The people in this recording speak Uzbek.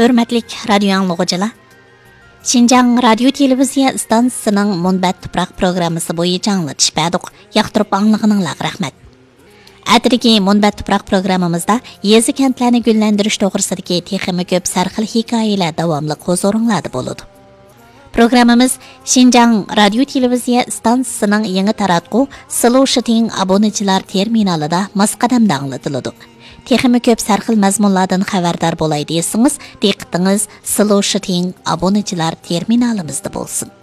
Hörmətlik radio anlıqçılar. Şinjan Radio Televiziya stansiyasının Munbat Tuproq programmasi bo'yicha anglatish berdik. Yoqtirib anglag'ininglarga rahmat. Atdagi Munbat Tuproq programmamizda yezi kentlarni gullantirish to'g'risidagi texnik ko'p sarxil hikoyalar davomli huzuringlarda bo'ladi. Programmamiz Şinjan Radio Televiziya stansiyasining yangi taratqu Slow Shooting obunachilar terminalida masqadamda anglatiladi. Texnik ko'p sarxil mazmunlardan xabardor bo'lay desangiz, diqqatingiz Slow Shooting obunachilar terminalimizda bo'lsin.